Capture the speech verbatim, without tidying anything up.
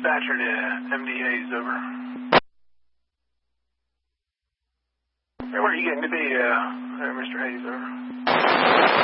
dispatcher to M D Hayes, over. Hey, where are you getting to be, uh, there, Mister Hayes, over?